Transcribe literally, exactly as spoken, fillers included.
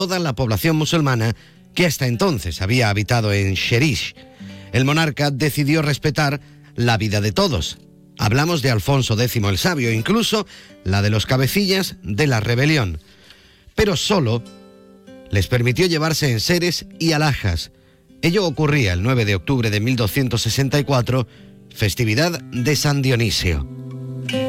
toda la población musulmana que hasta entonces había habitado en Sherish. El monarca decidió respetar la vida de todos. Hablamos de Alfonso X el Sabio, incluso la de los cabecillas de la rebelión. Pero solo les permitió llevarse enseres y alhajas. Ello ocurría el nueve de octubre de mil doscientos sesenta y cuatro, festividad de San Dionisio.